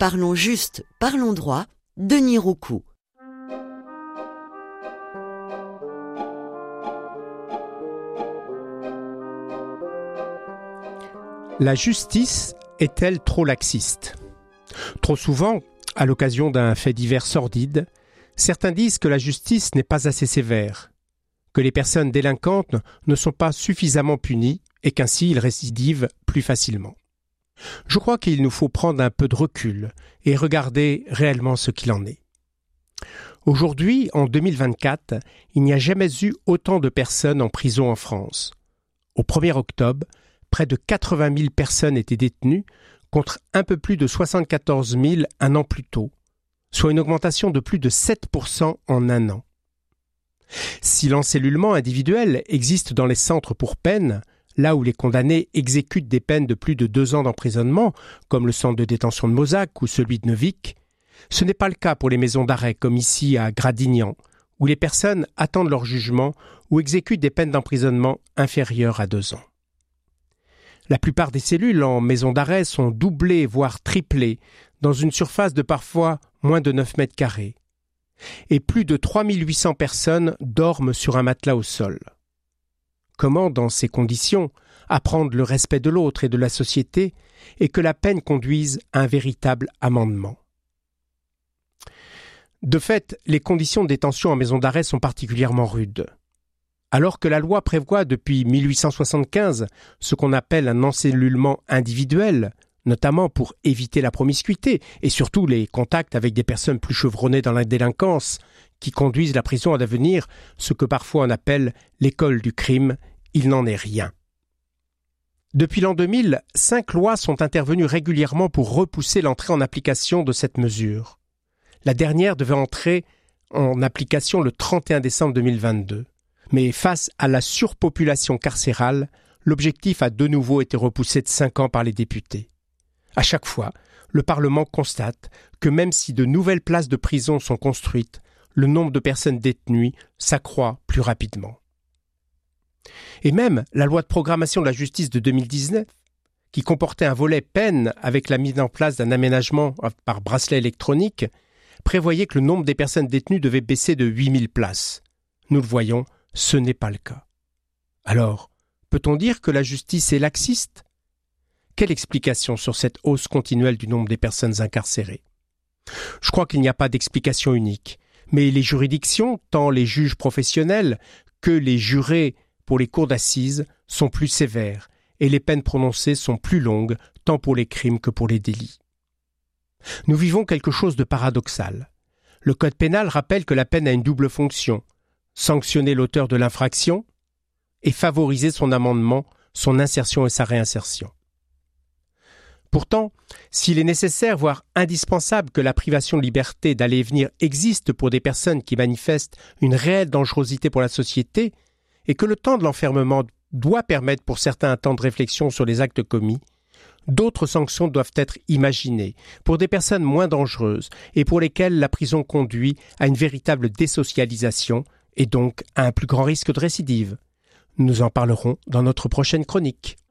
Parlons juste, parlons droit, Denis Roucou. La justice est-elle trop laxiste ? Trop souvent, à l'occasion d'un fait divers sordide, certains disent que la justice n'est pas assez sévère, que les personnes délinquantes ne sont pas suffisamment punies et qu'ainsi ils récidivent plus facilement. Je crois qu'il nous faut prendre un peu de recul et regarder réellement ce qu'il en est. Aujourd'hui, en 2024, il n'y a jamais eu autant de personnes en prison en France. Au 1er octobre, près de 80 000 personnes étaient détenues contre un peu plus de 74 000 un an plus tôt, soit une augmentation de plus de 7% en un an. Si l'encellulement individuel existe dans les centres pour peine, là où les condamnés exécutent des peines de plus de 2 ans d'emprisonnement, comme le centre de détention de Mozac ou celui de Neuvic, ce n'est pas le cas pour les maisons d'arrêt comme ici à Gradignan, où les personnes attendent leur jugement ou exécutent des peines d'emprisonnement inférieures à 2 ans. La plupart des cellules en maison d'arrêt sont doublées, voire triplées, dans une surface de parfois moins de 9 mètres carrés. Et plus de 3 800 personnes dorment sur un matelas au sol. Comment, dans ces conditions, apprendre le respect de l'autre et de la société et que la peine conduise à un véritable amendement ? De fait, les conditions de détention en maison d'arrêt sont particulièrement rudes. Alors que la loi prévoit depuis 1875 ce qu'on appelle un encellulement individuel, notamment pour éviter la promiscuité et surtout les contacts avec des personnes plus chevronnées dans la délinquance qui conduisent la prison à devenir ce que parfois on appelle l'école du crime, il n'en est rien. Depuis l'an 2000, 5 lois sont intervenues régulièrement pour repousser l'entrée en application de cette mesure. La dernière devait entrer en application le 31 décembre 2022. Mais face à la surpopulation carcérale, l'objectif a de nouveau été repoussé de 5 ans par les députés. À chaque fois, le Parlement constate que même si de nouvelles places de prison sont construites, le nombre de personnes détenues s'accroît plus rapidement. Et même la loi de programmation de la justice de 2019, qui comportait un volet peine avec la mise en place d'un aménagement par bracelet électronique, prévoyait que le nombre des personnes détenues devait baisser de 8 000 places. Nous le voyons, ce n'est pas le cas. Alors, peut-on dire que la justice est laxiste ? Quelle explication sur cette hausse continuelle du nombre des personnes incarcérées ? Je crois qu'il n'y a pas d'explication unique, mais les juridictions, tant les juges professionnels que les jurés pour les cours d'assises, sont plus sévères et les peines prononcées sont plus longues, tant pour les crimes que pour les délits. Nous vivons quelque chose de paradoxal. Le Code pénal rappelle que la peine a une double fonction, sanctionner l'auteur de l'infraction et favoriser son amendement, son insertion et sa réinsertion. Pourtant, s'il est nécessaire, voire indispensable que la privation de liberté d'aller et venir existe pour des personnes qui manifestent une réelle dangerosité pour la société et que le temps de l'enfermement doit permettre pour certains un temps de réflexion sur les actes commis, d'autres sanctions doivent être imaginées pour des personnes moins dangereuses et pour lesquelles la prison conduit à une véritable désocialisation et donc à un plus grand risque de récidive. Nous en parlerons dans notre prochaine chronique.